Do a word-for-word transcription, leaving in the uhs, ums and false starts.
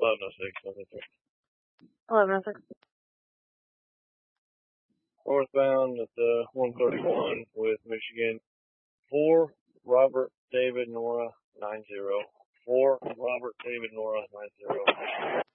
eleven oh six, nothing three. eleven oh six. Northbound at the one thirty-one with Michigan. four, Robert, David, Nora, nine zero. four, Robert, David, Nora, nine zero.